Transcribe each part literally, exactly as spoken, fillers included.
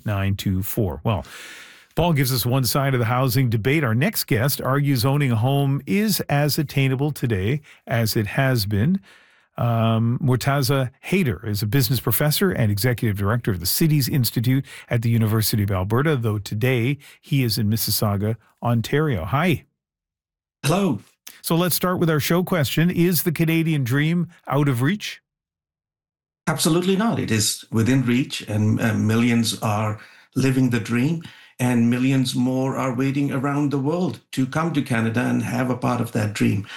nine two four. Well, Paul gives us one side of the housing debate. Our next guest argues owning a home is as attainable today as it has been. Um, Murtaza Haider is a business professor and executive director of the Cities Institute at the University of Alberta, though today he is in Mississauga, Ontario. Hi. Hello. So let's start with our show question. Is the Canadian dream out of reach? Absolutely not. It is within reach, and uh, millions are living the dream, and millions more are waiting around the world to come to Canada and have a part of that dream.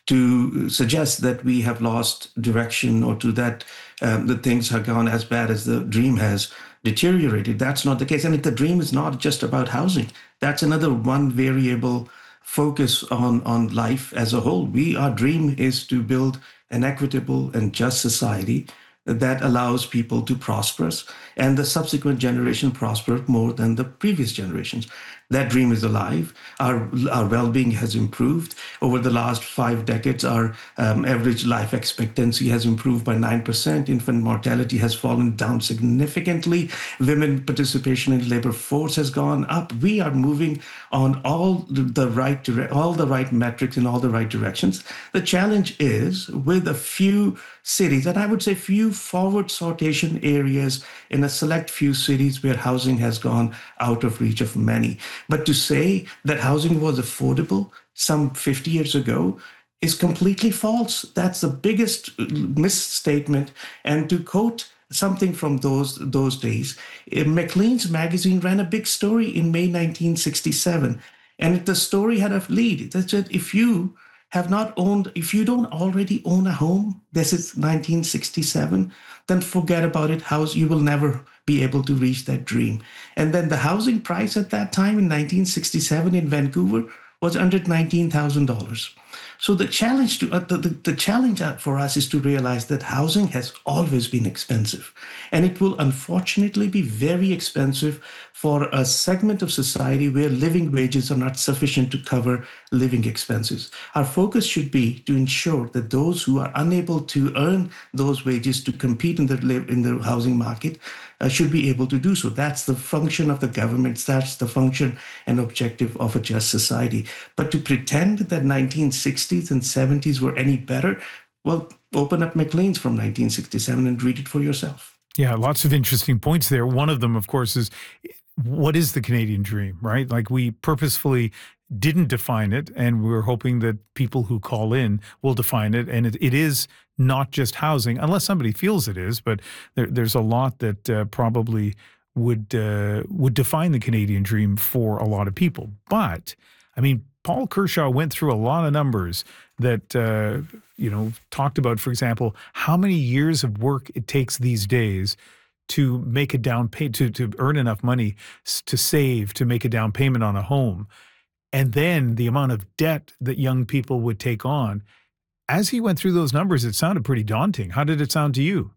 To suggest that we have lost direction or to that um, the things have gone as bad as the dream has deteriorated, that's not the case. And the dream is not just about housing. That's another one variable focus on, on life as a whole. We, our dream is to build an equitable and just society that allows people to prosper, and the subsequent generation prosper more than the previous generations. That dream is alive. Our, our well-being has improved. Over the last five decades, our um, average life expectancy has improved by nine percent. Infant mortality has fallen down significantly. Women participation in labor force has gone up. We are moving on all the right dire- all the right metrics in all the right directions. The challenge is with a few cities, and I would say few forward sortation areas in a select few cities where housing has gone out of reach of many. But to say that housing was affordable some fifty years ago is completely false. That's the biggest misstatement. And to quote something from those those days, Maclean's magazine ran a big story in May nineteen sixty-seven. And the story had a lead that said, if you have not owned, if you don't already own a home, this is nineteen sixty-seven, then forget about it. House, you will never be able to reach that dream. And then the housing price at that time in nineteen sixty-seven in Vancouver was under nineteen thousand dollars. So the challenge to uh, the, the, the challenge for us is to realize that housing has always been expensive, and it will unfortunately be very expensive for a segment of society where living wages are not sufficient to cover living expenses. Our focus should be to ensure that those who are unable to earn those wages to compete in the in the housing market uh, should be able to do so. That's the function of the government. That's the function and objective of a just society. But to pretend that nineteen sixties and seventies were any better, well, open up Maclean's from nineteen sixty-seven and read it for yourself. Yeah, lots of interesting points there. One of them, of course, is what is the Canadian dream, right? Like we purposefully didn't define it, and we're hoping that people who call in will define it. And it, it is not just housing, unless somebody feels it is, but there, there's a lot that uh, probably would uh, would define the Canadian dream for a lot of people. But, I mean, Paul Kershaw went through a lot of numbers that, uh, you know, talked about, for example, how many years of work it takes these days to make a down pay, to, to earn enough money to save, to make a down payment on a home. And then the amount of debt that young people would take on. As he went through those numbers, it sounded pretty daunting. How did it sound to you?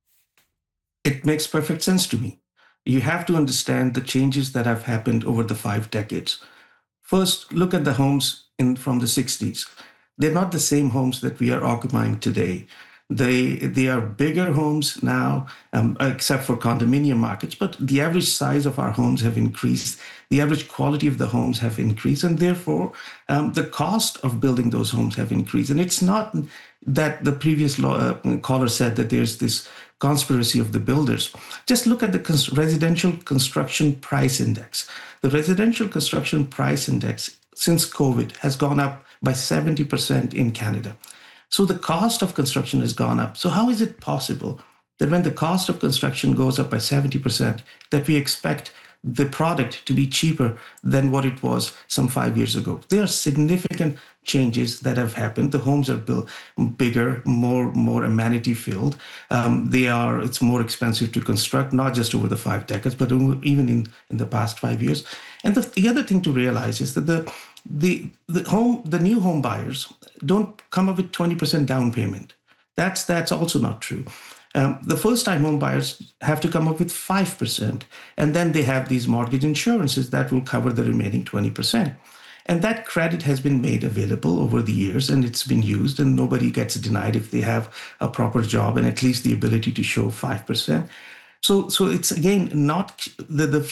It makes perfect sense to me. You have to understand the changes that have happened over the five decades. First, look at the homes in from the sixties. They're not the same homes that we are occupying today. They they are bigger homes now, um, except for condominium markets, but the average size of our homes have increased. The average quality of the homes have increased, and therefore um, the cost of building those homes have increased. And it's not that the previous law, uh, caller said that there's this conspiracy of the builders. Just look at the cons- residential construction price index. The residential construction price index since COVID has gone up by seventy percent in Canada. So the cost of construction has gone up. So how is it possible that when the cost of construction goes up by seventy percent, that we expect the product to be cheaper than what it was some five years ago? There are significant changes that have happened. The homes are built bigger, more more amenity filled. Um, they are. It's more expensive to construct, not just over the five decades, but even in, in the past five years. And the, the other thing to realize is that the the the home the new home buyers don't come up with twenty percent down payment. That's that's also not true. Um, the first-time home buyers have to come up with five percent, and then they have these mortgage insurances that will cover the remaining twenty percent. And that credit has been made available over the years, and it's been used, and nobody gets denied if they have a proper job and at least the ability to show five percent. So, so it's again not the, the